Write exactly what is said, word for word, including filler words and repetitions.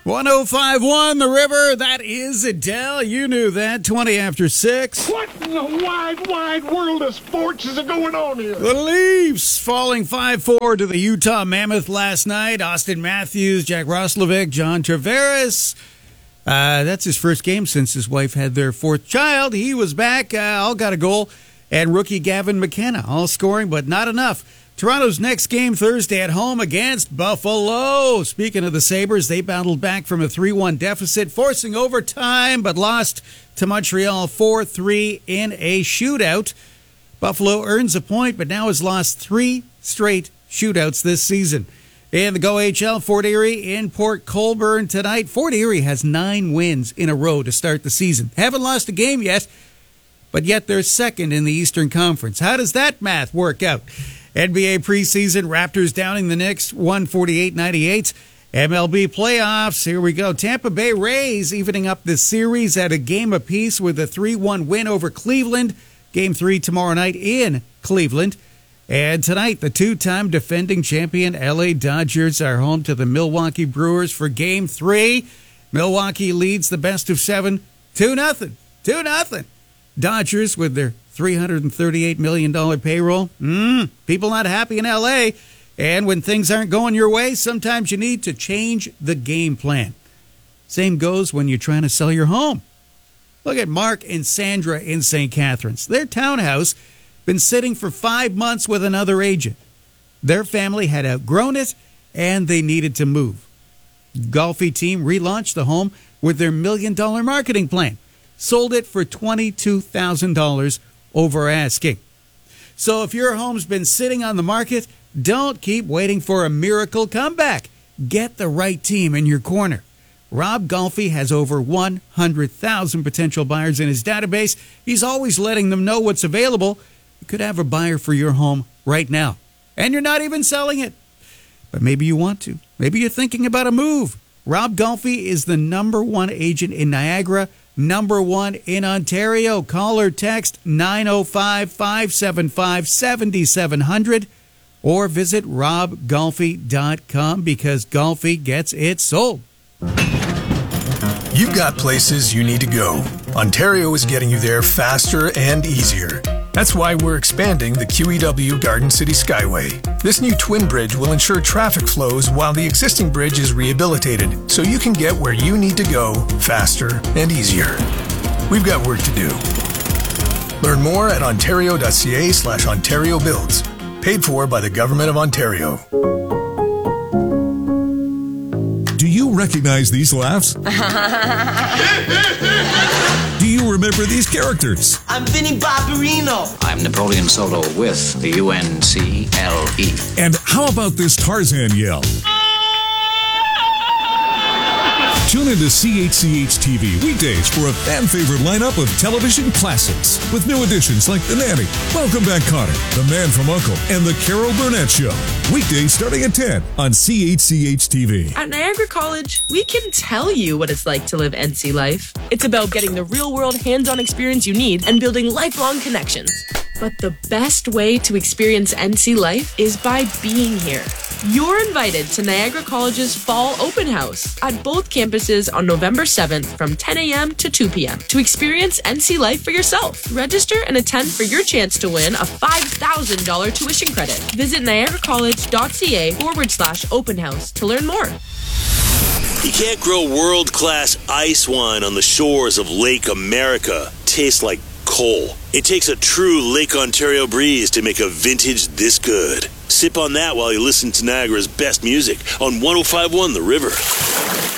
one oh five point one The River, that is Adele. You knew that. twenty after six. What in the wide, wide world of sports is going on here? The Leafs falling five four to the Utah Mammoth last night. Austin Matthews, Jack Roslovic, John Tavares. Uh, that's his first game since his wife had their fourth child. He was back, uh, all got a goal. And rookie Gavin McKenna, all scoring, but not enough. Toronto's next game Thursday at home against Buffalo. Speaking of the Sabres, they battled back from a three one deficit, forcing overtime, but lost to Montreal four three in a shootout. Buffalo earns a point, but now has lost three straight shootouts this season. In the Go H L, Fort Erie in Port Colborne tonight. Fort Erie has nine wins in a row to start the season. Haven't lost a game yet, but yet they're second in the Eastern Conference. How does that math work out? N B A preseason, Raptors downing the Knicks one forty-eight ninety-eight. M L B playoffs, here we go. Tampa Bay Rays evening up this series at a game apiece with a three one win over Cleveland. Game three tomorrow night in Cleveland. And tonight, the two-time defending champion L A Dodgers are home to the Milwaukee Brewers for game three. Milwaukee leads the best of seven, two nothing. two nothing. Dodgers with their three hundred thirty-eight million dollars payroll. Mm, people not happy in L A. And when things aren't going your way, sometimes you need to change the game plan. Same goes when you're trying to sell your home. Look at Mark and Sandra in Saint Catharines. Their townhouse been sitting for five months with another agent. Their family had outgrown it, and they needed to move. Golfi team relaunched the home with their million-dollar marketing plan. Sold it for twenty-two thousand dollars over asking. So if your home's been sitting on the market, don't keep waiting for a miracle comeback. Get the right team in your corner. Rob Golfi has over one hundred thousand potential buyers in his database. He's always letting them know what's available. You could have a buyer for your home right now, and you're not even selling it. But maybe you want to. Maybe you're thinking about a move. Rob Golfi is the number one agent in Niagara, number one in Ontario. Call or text nine oh five, five seven five, seven seven zero zero or visit rob golfi dot com because Golfi gets it sold. You've got places you need to go. Ontario is getting you there faster and easier. That's why we're expanding the Q E W Garden City Skyway. This new twin bridge will ensure traffic flows while the existing bridge is rehabilitated, so you can get where you need to go faster and easier. We've got work to do. Learn more at ontario.ca slash Ontario Builds. Paid for by the Government of Ontario. Do you recognize these laughs? Do you remember these characters? I'm Vinnie Barbarino. I'm Napoleon Solo with the U N C L E. And how about this Tarzan yell? Tune into C H C H T V weekdays for a fan-favorite lineup of television classics with new additions like The Nanny, Welcome Back Kotter, The Man from U N C L E, and The Carol Burnett Show. Weekdays starting at ten on C H C H T V. At Niagara College, we can tell you what it's like to live N C life. It's about getting the real-world hands-on experience you need and building lifelong connections. But the best way to experience N C life is by being here. You're invited to Niagara College's Fall Open House at both campuses on November seventh from ten a.m. to two p.m. to experience N C life for yourself. Register and attend for your chance to win a five thousand dollars tuition credit. Visit niagaracollege.ca forward slash open house to learn more. You can't grow world-class ice wine on the shores of Lake America. Tastes like coal. It takes a true Lake Ontario breeze to make a vintage this good. Sip on that while you listen to Niagara's best music on one oh five point one The River.